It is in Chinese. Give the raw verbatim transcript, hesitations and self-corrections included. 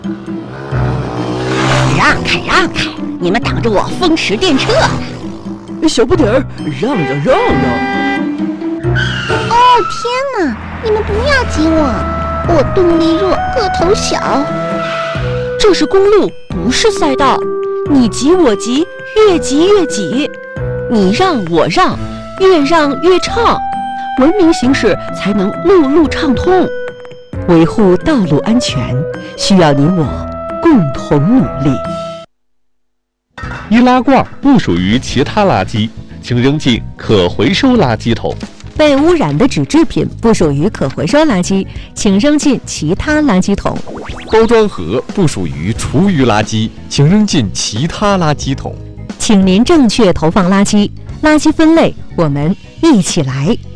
让开让开，你们挡着我风驰电掣呢！ 小不点儿，让让让让！ 哦天哪，你们不要挤我，我动力弱，个头小。 这是公路，不是赛道，你挤我挤，越挤越挤，你让我让，越让越畅，文明行驶才能路路畅通。维护道路安全，需要你我共同努力。 易拉罐不属于其他垃圾，请扔进可回收垃圾桶。 被污染的纸制品不属于可回收垃圾，请扔进其他垃圾桶。 包装盒不属于厨余垃圾，请扔进其他垃圾桶。 请您正确投放垃圾，垃圾分类，我们一起来。